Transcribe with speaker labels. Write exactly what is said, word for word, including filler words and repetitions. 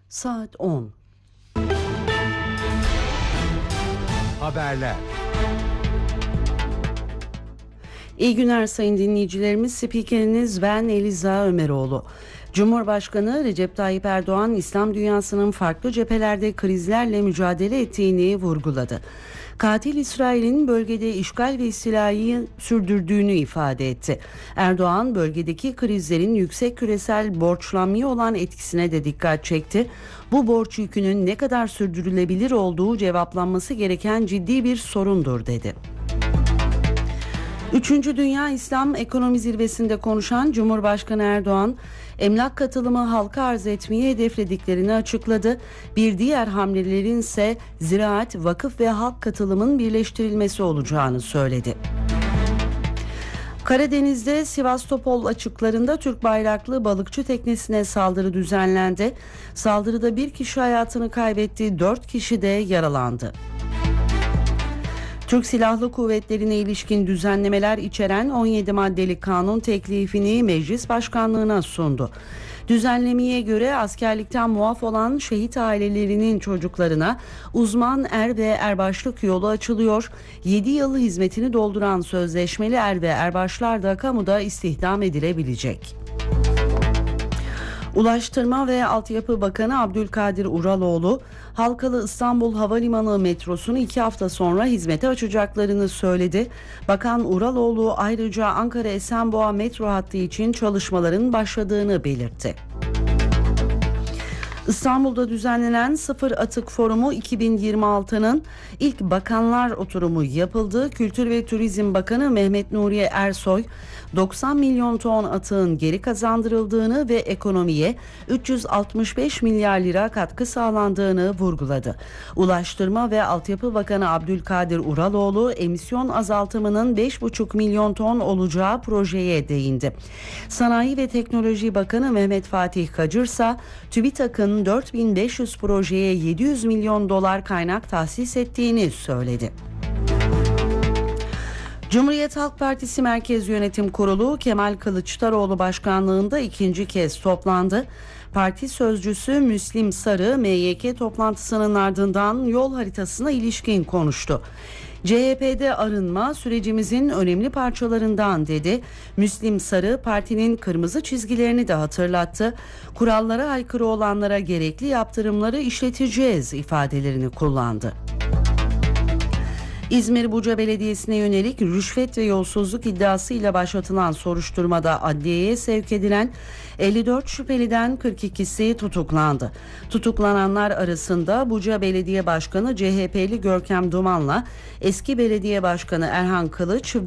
Speaker 1: Saat on.
Speaker 2: Haberler.
Speaker 1: İyi günler sayın dinleyicilerimiz. Spikeriniz ben Eliza Ömeroğlu. Cumhurbaşkanı Recep Tayyip Erdoğan, İslam dünyasının farklı cephelerde krizlerle mücadele ettiğini vurguladı. Katil İsrail'in bölgede işgal ve istilayı sürdürdüğünü ifade etti. Erdoğan, bölgedeki krizlerin yüksek küresel borçlanmaya olan etkisine de dikkat çekti. Bu borç yükünün ne kadar sürdürülebilir olduğu cevaplanması gereken ciddi bir sorundur dedi. Üçüncü Dünya İslam Ekonomi Zirvesi'nde konuşan Cumhurbaşkanı Erdoğan, emlak katılımı halka arz etmeyi hedeflediklerini açıkladı. Bir diğer hamlelerin ise ziraat, vakıf ve halk katılımın birleştirilmesi olacağını söyledi. Karadeniz'de Sivastopol açıklarında Türk bayraklı balıkçı teknesine saldırı düzenlendi. Saldırıda bir kişi hayatını kaybetti, dört kişi de yaralandı. Türk Silahlı Kuvvetleri'ne ilişkin düzenlemeler içeren on yedi maddelik kanun teklifini Meclis Başkanlığı'na sundu. Düzenlemeye göre askerlikten muaf olan şehit ailelerinin çocuklarına uzman er ve erbaşlık yolu açılıyor. yedi yıl hizmetini dolduran sözleşmeli er ve erbaşlar da kamuda istihdam edilebilecek. Ulaştırma ve Altyapı Bakanı Abdülkadir Uraloğlu, Halkalı İstanbul Havalimanı metrosunu iki hafta sonra hizmete açacaklarını söyledi. Bakan Uraloğlu ayrıca Ankara Esenboğa metro hattı için çalışmaların başladığını belirtti. İstanbul'da düzenlenen Sıfır Atık Forumu iki bin yirmi altının ilk bakanlar oturumu yapıldı. Kültür ve Turizm Bakanı Mehmet Nuriye Ersoy, doksan milyon ton atığın geri kazandırıldığını ve ekonomiye üç yüz altmış beş milyar lira katkı sağlandığını vurguladı. Ulaştırma ve Altyapı Bakanı Abdülkadir Uraloğlu, emisyon azaltımının beş buçuk milyon ton olacağı projeye değindi. Sanayi ve Teknoloji Bakanı Mehmet Fatih Kacır ise TÜBİTAK'ın dört bin beş yüz projeye yedi yüz milyon dolar kaynak tahsis ettiğini söyledi. Cumhuriyet Halk Partisi Merkez Yönetim Kurulu Kemal Kılıçdaroğlu başkanlığında ikinci kez toplandı. Parti sözcüsü Müslim Sarı, M Y K toplantısının ardından yol haritasına ilişkin konuştu. C H P'de arınma sürecimizin önemli parçalarından dedi. Müslim Sarı, partinin kırmızı çizgilerini de hatırlattı. Kurallara aykırı olanlara gerekli yaptırımları işleteceğiz ifadelerini kullandı. İzmir Buca Belediyesi'ne yönelik rüşvet ve yolsuzluk iddiasıyla başlatılan soruşturmada adliyeye sevk edilen elli dört şüpheliden kırk ikisi tutuklandı. Tutuklananlar arasında Buca Belediye Başkanı C H P'li Görkem Duman'la eski belediye başkanı Erhan Kılıç